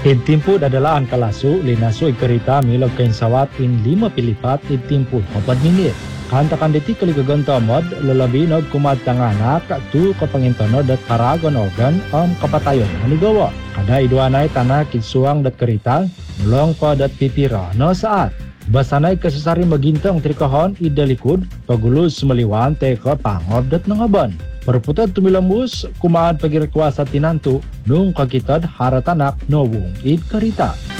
Intimpo dadalaan kalasu, linaso ikarita milag kain sawat in 5 pilipat intimpo 4 minit. Kantakan diti kaligagantamad, lalabinag kumadtanganak, tu kapangintanod at paragon organ ang kapatayon manigawa. Kada idwanay tanak kitsuang dat karita, mulong pa dat pipira no saat. Basanay kasasari magintang trikahon idalikod, pagulus maliwan teka pangob dat nangaban. Perputad tumilambus, kumaan pagirekwasa tinanto, nung kakitad haratanak no wong id karita.